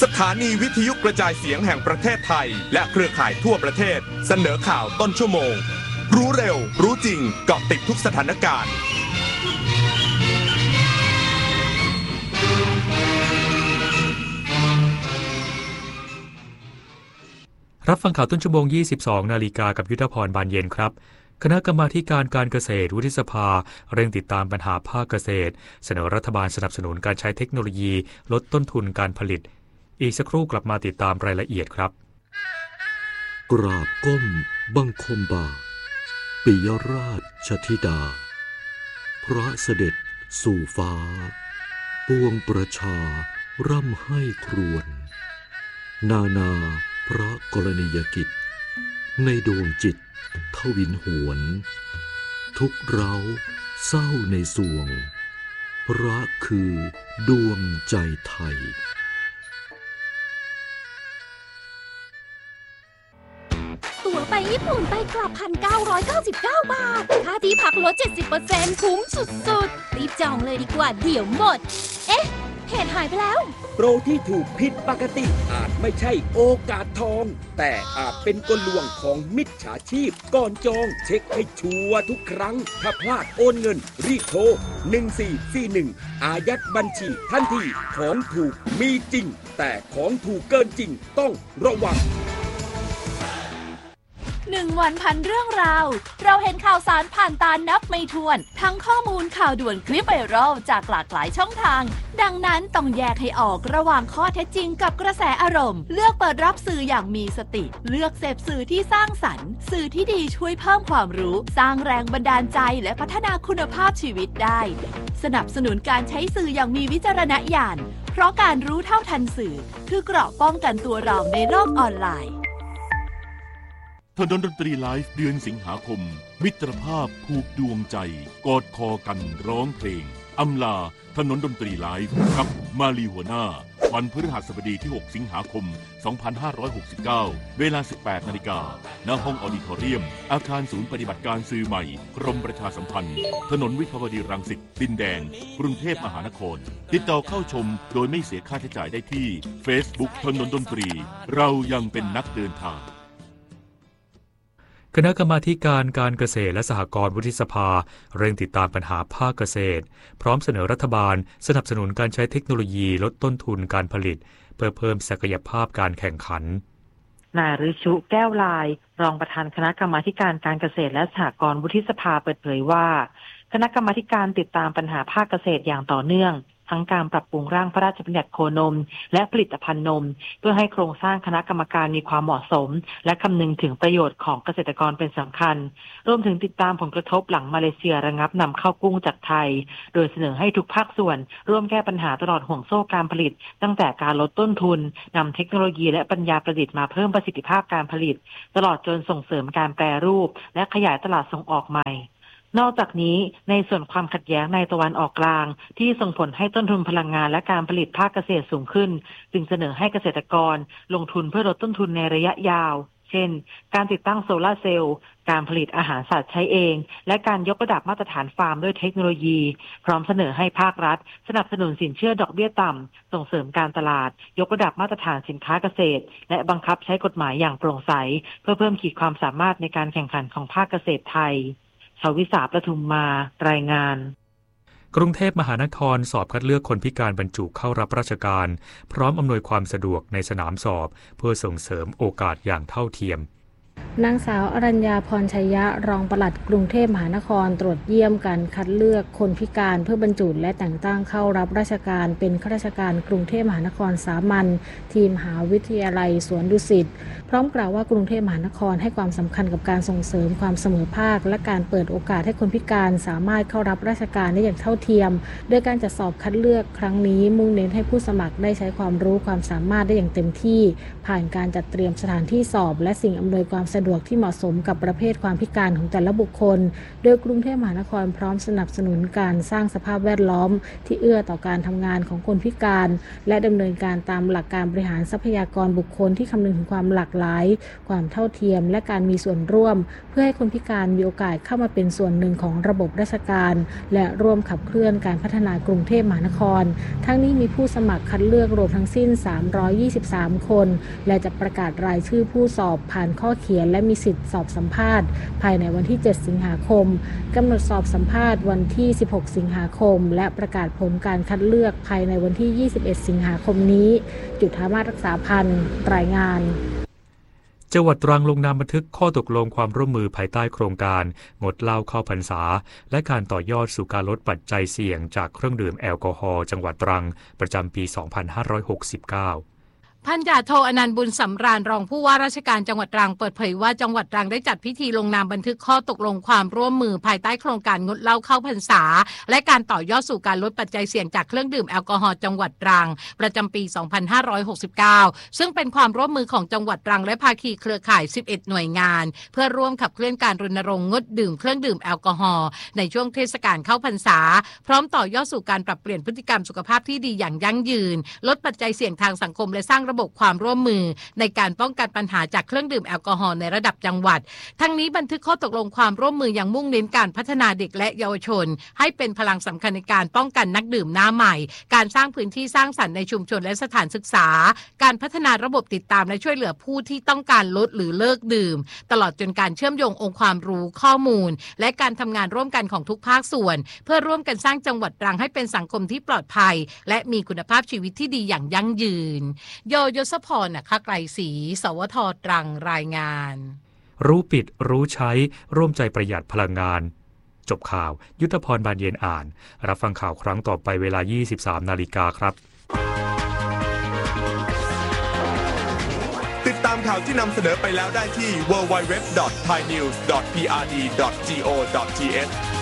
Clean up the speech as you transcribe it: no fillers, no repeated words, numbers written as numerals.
สถานีวิทยุกระจายเสียงแห่งประเทศไทยและเครือข่ายทั่วประเทศเสนอข่าวต้นชั่วโมงรู้เร็วรู้จริงเกาะติดทุกสถานการณ์รับฟังข่าวต้นชั่วโมง 22 นาฬิกากับยุทธพรบานเย็นครับคณะกรรมาธิการการเกษตรวุฒิสภาเร่งติดตามปัญหาภาคเกษตรเสนอรัฐบาลสนับสนุนการใช้เทคโนโลยีลดต้นทุนการผลิตอีกสักครู่กลับมาติดตามรายละเอียดครับกราบก้มบังคมบาทปิยราชธิดาพระเสด็จสู่ฟ้าปวงประชาร่ำให้ครวญนาพระกรณียกิจในดวงจิตทวินหวนทุกเร้าเศร้าในสวงพระคือดวงใจไทยตั๋วไปญี่ปุ่นไปกลับ 1,999 บาทค่าที่พักลด 70% คุ้มสุดๆรีบจองเลยดีกว่าเดี๋ยวหมดเอ๊ะเพจหายไปแล้วโปรที่ถูกผิดปกติอาจไม่ใช่โอกาสทองแต่อาจเป็นกลลวงของมิจฉาชีพก่อนจองเช็คให้ชัวร์ทุกครั้งถ้าพลาดโอนเงินรีบโทร1441อายัดบัญชีทันทีของถูกมีจริงแต่ของถูกเกินจริงต้องระวัง 1 วันพันเรื่องราวเราเห็นข่าวสารผ่านตานับไม่ถ้วนทั้งข้อมูลข่าวด่วนคลิปไวรัลจากหลากหลายช่องทางดังนั้นต้องแยกให้ออกระหว่างข้อเท็จจริงกับกระแสอารมณ์เลือกเปิดรับสื่ออย่างมีสติเลือกเสพสื่อที่สร้างสรรค์สื่อที่ดีช่วยเพิ่มความรู้สร้างแรงบันดาลใจและพัฒนาคุณภาพชีวิตได้สนับสนุนการใช้สื่ออย่างมีวิจารณญาณเพราะการรู้เท่าทันสื่อคือเกราะป้องกันตัวเราในโลกออนไลน์ถนนดนตรีไลฟ์เดือนสิงหาคมมิตรภาพผูกดวงใจกอดคอกันร้องเพลงอำลาถนนดนตรีไลฟ์กับมาลีหัวหน้าวันพฤหัสบดีที่6สิงหาคม2569เวลา 18 นาฬิกาณห้องออดิทอเรียมอาคารศูนย์ปฏิบัติการสื่อใหม่กรมประชาสัมพันธ์ถนนวิภาวดีรังสิตดินแดงกรุงเทพมหานครติดต่อเข้าชมโดยไม่เสียค่าใช้จ่ายได้ที่ Facebook ถนนดนตรีเรายังเป็นนักเดินทางคณะกรรมาธิการการเกษตรและสหกรณ์วุฒิสภาเร่งติดตามปัญหาภาคเกษตรพร้อมเสนอรัฐบาลสนับสนุนการใช้เทคโนโลยีลดต้นทุนการผลิตเพื่อเพิ่มศักยภาพการแข่งขันนายฤชุแก้วลายรองประธานคณะกรรมาธิการการเกษตรและสหกรณ์วุฒิสภาเปิดเผยว่าคณะกรรมาธิการติดตามปัญหาภาคเกษตรอย่างต่อเนื่องทั้งการปรับปรุงร่างพระราชบัญญัติโคนมและผลิตภัณฑ์นมเพื่อให้โครงสร้างคณะกรรมการมีความเหมาะสมและคำนึงถึงประโยชน์ของเกษตรกรเป็นสำคัญรวมถึงติดตามผลกระทบหลังมาเลเซียระงับนำเข้ากุ้งจากไทยโดยเสนอให้ทุกภาคส่วนร่วมแก้ปัญหาตลอดห่วงโซ่การผลิตตั้งแต่การลดต้นทุนนำเทคโนโลยีและปัญญาประดิษฐ์มาเพิ่มประสิทธิภาพการผลิตตลอดจนส่งเสริมการแปรรูปและขยายตลาดส่งออกใหม่นอกจากนี้ในส่วนความขัดแย้งในตะวันออกกลางที่ส่งผลให้ต้นทุนพลังงานและการผลิตภาคเกษตรสูงขึ้นจึงเสนอให้เกษตรกรลงทุนเพื่อลดต้นทุนในระยะยาวเช่นการติดตั้งโซลาร์เซลล์การผลิตอาหารสัตว์ใช้เองและการยกระดับมาตรฐานฟาร์มด้วยเทคโนโลยีพร้อมเสนอให้ภาครัฐสนับสนุนสินเชื่อดอกเบี้ยต่ำส่งเสริมการตลาดยกระดับมาตรฐานสินค้าเกษตรและบังคับใช้กฎหมายอย่างโปร่งใสเพื่อเพิ่มขีดความสามารถในการแข่งขันของภาคเกษตรไทยชวิสาประทุมมารายงานกรุงเทพมหานครสอบคัดเลือกคนพิการบรรจุเข้ารับราชการพร้อมอำนวยความสะดวกในสนามสอบเพื่อส่งเสริมโอกาสอย่างเท่าเทียมนางสาวอรัญญาพรชัยยะรองปลัดกรุงเทพมหานครตรวจเยี่ยมการคัดเลือกคนพิการเพื่อบรรจุและแต่งตั้งเข้ารับราชการเป็นข้าราชการกรุงเทพมหานครสามัญทีมมหาวิทยาลัยสวนดุสิตพร้อมกล่าวว่ากรุงเทพมหานครให้ความสำคัญกับการส่งเสริมความเสมอภาคและการเปิดโอกาสให้คนพิการสามารถเข้ารับราชการได้อย่างเท่าเทียมโดยการจัดสอบคัดเลือกครั้งนี้มุ่งเน้นให้ผู้สมัครได้ใช้ความรู้ความสามารถได้อย่างเต็มที่ผ่านการจัดเตรียมสถานที่สอบและสิ่งอำนวยความสะะดวกที่เหมาะสมกับประเภทความพิการของแต่ละบุคคลโดยกรุงเทพมหานครพร้อมสนับสนุนการสร้างสภาพแวดล้อมที่เอื้อต่อการทำงานของคนพิการและดำเนินการตามหลักการบริหารทรัพยากรบุคคลที่คำนึงถึงความหลากหลายความเท่าเทียมและการมีส่วนร่วมเพื่อให้คนพิการมีโอกาสเข้ามาเป็นส่วนหนึ่งของระบบราชการและร่วมขับเคลื่อนการพัฒนากรุงเทพมหานครทั้งนี้มีผู้สมัครคัดเลือกรวมทั้งสิ้น323คนและจะประกาศรายชื่อผู้สอบผ่านข้อเขียนและมีสิทธิสอบสัมภาษณ์ภายในวันที่7สิงหาคมกำหนดสอบสัมภาษณ์วันที่16สิงหาคมและประกาศผลการคัดเลือกภายในวันที่21สิงหาคมนี้จุฑามาศรักษาพันธ์รายงานจังหวัดตรังลงนามบันทึกข้อตกลงความร่วมมือภายใต้โครงการงดเหล้าเข้าพรรษาและการต่อยอดสู่การลดปัจจัยเสี่ยงจากเครื่องดื่มแอลกอฮอล์จังหวัดตรังประจำปี 2569 พันจ่าโทอนันต์บุญสำราญรองผู้ว่าราชการจังหวัดตรังเปิดเผยว่าจังหวัดตรังได้จัดพิธีลงนามบันทึกข้อตกลงความร่วมมือภายใต้โครงการงดเหล้าเข้าพรรษาและการต่อยอดสู่การลดปัจจัยเสี่ยงจากเครื่องดื่มแอลกอฮอล์จังหวัดตรังประจำปี 2569ซึ่งเป็นความร่วมมือของจังหวัดตรังและภาคีเครือข่าย11หน่วยงานเพื่อร่วมขับเคลื่อนการรณรงค์งดดื่มเครื่องดื่มแอลกอฮอล์ในช่วงเทศกาลเข้าพรรษาพร้อมต่อยอดสู่การปรับเปลี่ยนพฤติกรรมสุขภาพที่ดีอย่างยั่งยืนลดปัจจัยเสี่ยงทางสังคมและสร้างระบบความร่วมมือในการป้องกันปัญหาจากเครื่องดื่มแอลกอฮอล์ในระดับจังหวัดทั้งนี้บันทึกข้อตกลงความร่วมมือยังมุ่งเน้นการพัฒนาเด็กและเยาวชนให้เป็นพลังสำคัญในการป้องกันนักดื่มหน้าใหม่การสร้างพื้นที่สร้างสรรค์ในชุมชนและสถานศึกษาการพัฒนาระบบติดตามและช่วยเหลือผู้ที่ต้องการลดหรือเลิกดื่มตลอดจนการเชื่อมโยงองค์ความรู้ข้อมูลและการทำงานร่วมกันของทุกภาคส่วนเพื่อร่วมกันสร้างจังหวัดตรังให้เป็นสังคมที่ปลอดภัยและมีคุณภาพชีวิตที่ดีอย่างยั่งยืนโยศพรนะคะไกลศรีสวท.ตรังรายงานรู้ปิดรู้ใช้ร่วมใจประหยัดพลังงานจบข่าวยุทธพรบานเย็นอ่านรับฟังข่าวครั้งต่อไปเวลา 23 นาฬิกาครับติดตามข่าวที่นำเสนอไปแล้วได้ที่ www.thainews.prd.go.th